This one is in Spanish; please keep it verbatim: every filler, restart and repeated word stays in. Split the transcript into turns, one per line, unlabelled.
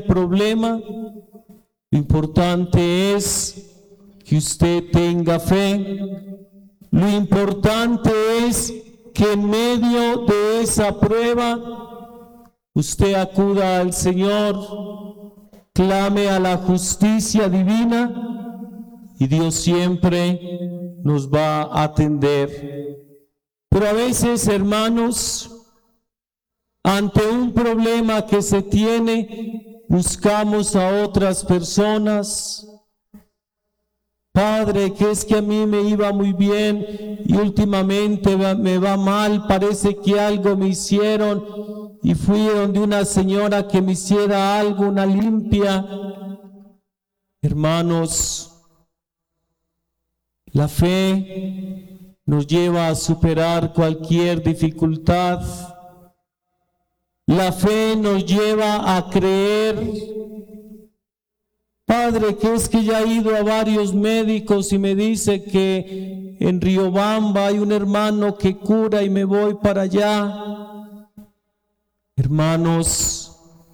problema, lo importante es que usted tenga fe. Lo importante es que en medio de esa prueba usted acuda al Señor, clame a la justicia divina y Dios siempre nos va a atender. Pero a veces, hermanos, ante un problema que se tiene, buscamos a otras personas. Padre, que es que a mí me iba muy bien y últimamente me va mal, parece que algo me hicieron y fui donde una señora que me hiciera algo, una limpia. Hermanos, la fe nos lleva a superar cualquier dificultad. La fe nos lleva a creer. Padre, que es que ya he ido a varios médicos y me dice que en Riobamba hay un hermano que cura y me voy para allá. Hermanos,